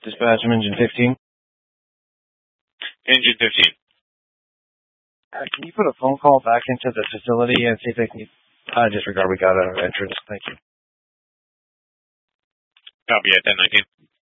Dispatch from Engine 15. Engine 15. Can you put a phone call back into the facility and see if they can disregard we got an entrance? Thank you. Copy at 1019.